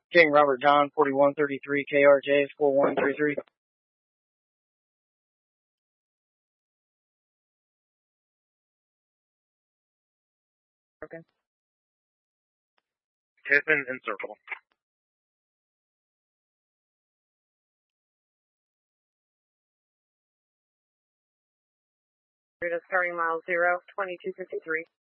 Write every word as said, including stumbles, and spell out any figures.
King Robert John, forty-one thirty-three, K R J, four one three three. Okay. Tiffin and Circle. Starting mile zero, twenty-two fifty-three.